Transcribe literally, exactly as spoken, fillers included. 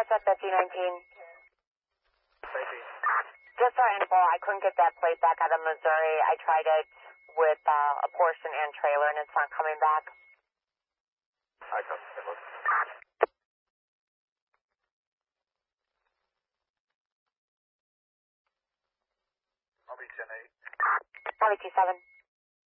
catch up at G nineteen. nineteen. Just our info, I couldn't get that plate back out of Missouri. I tried it with uh, a portion and trailer, and it's not coming back. I come. Look. I'll be ten eight. Probably two seven.